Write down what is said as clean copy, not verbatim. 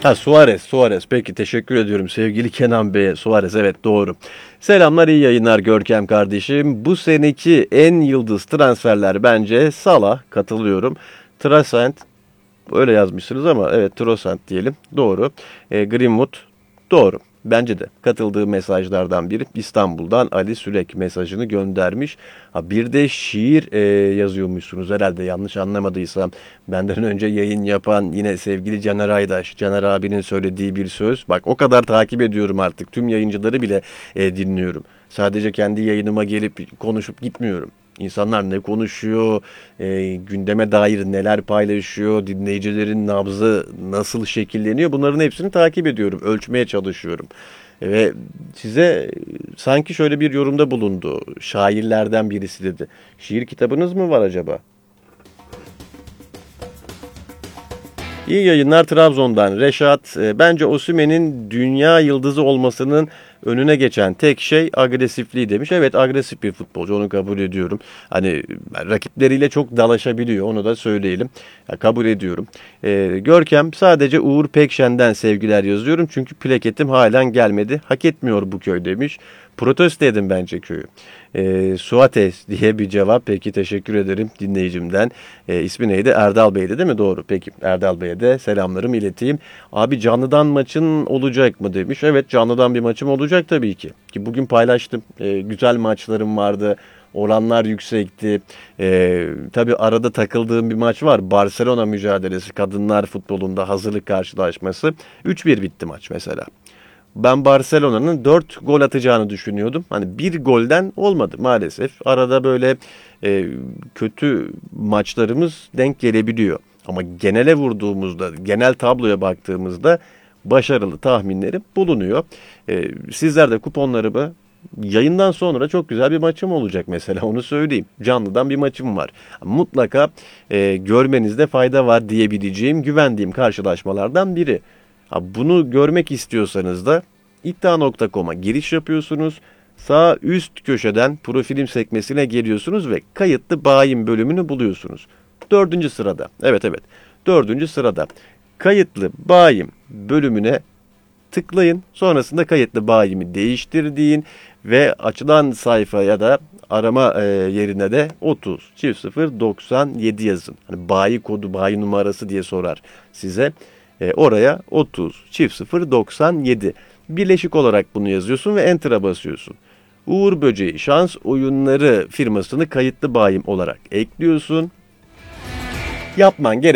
Ha, Suarez. Peki, teşekkür ediyorum sevgili Kenan Bey'e. Suarez, evet, doğru. Selamlar, iyi yayınlar Görkem kardeşim. Bu seneki en yıldız transferler bence Salah, katılıyorum. Trossard, öyle yazmışsınız ama evet, Trossard diyelim. Doğru. Greenwood, doğru. Bence de katıldığı mesajlardan biri. İstanbul'dan Ali Sülek mesajını göndermiş. Ha, bir de şiir yazıyormuşsunuz herhalde, yanlış anlamadıysam. Benden önce yayın yapan yine sevgili Caner Aydaş, Caner abinin söylediği bir söz. Bak, o kadar takip ediyorum artık. Tüm yayıncıları bile dinliyorum. Sadece kendi yayınıma gelip konuşup gitmiyorum. İnsanlar ne konuşuyor, gündeme dair neler paylaşıyor, dinleyicilerin nabzı nasıl şekilleniyor, bunların hepsini takip ediyorum, ölçmeye çalışıyorum. Ve size sanki şöyle bir yorumda bulundu, şairlerden birisi dedi. Şiir kitabınız mı var acaba? İyi yayınlar Trabzon'dan Reşat. Bence Osimhen'in dünya yıldızı olmasının önüne geçen tek şey agresifliği demiş. Evet, agresif bir futbolcu, onu kabul ediyorum. Hani rakipleriyle çok dalaşabiliyor, onu da söyleyelim. Ya, kabul ediyorum. Görkem, sadece Uğur Pekşen'den sevgiler yazıyorum. Çünkü plaketim halen gelmedi. Hak etmiyor bu köy demiş. Protesto edin bence köyü. Suates diye bir cevap. Peki, teşekkür ederim dinleyicimden. İsmi neydi? Erdal Bey'di değil mi? Doğru. Peki, Erdal Bey'e de selamlarımı ileteyim. Abi, canlıdan maçın olacak mı demiş. Evet, canlıdan bir maçım olacak tabii ki. Ki bugün paylaştım. Güzel maçlarım vardı. Oranlar yüksekti. Tabii arada takıldığım bir maç var. Barcelona mücadelesi, kadınlar futbolunda hazırlık karşılaşması. 3-1 bitti maç mesela. Ben Barcelona'nın 4 gol atacağını düşünüyordum. Hani bir golden olmadı maalesef. Arada böyle kötü maçlarımız denk gelebiliyor. Ama genele vurduğumuzda, genel tabloya baktığımızda başarılı tahminlerim bulunuyor. Sizler de kuponlarımı, yayından sonra çok güzel bir maçım olacak mesela, onu söyleyeyim. Canlıdan bir maçım var. Mutlaka görmenizde fayda var diyebileceğim, güvendiğim karşılaşmalardan biri. Ha, bunu görmek istiyorsanız da iddia.com'a giriş yapıyorsunuz. Sağ üst köşeden profilim sekmesine geliyorsunuz ve kayıtlı bayim bölümünü buluyorsunuz. Dördüncü sırada. Evet, evet. Dördüncü sırada. Kayıtlı bayim bölümüne tıklayın. Sonrasında kayıtlı bayimi değiştir deyin ve açılan sayfa ya da arama yerine de 30 çift 0 97 yazın. Hani bayi kodu, bayi numarası diye sorar size. Oraya 30 çift 0 97 birleşik olarak bunu yazıyorsun ve enter'a basıyorsun. Uğur Böceği Şans Oyunları firmasını kayıtlı bayim olarak ekliyorsun. Yapman gereken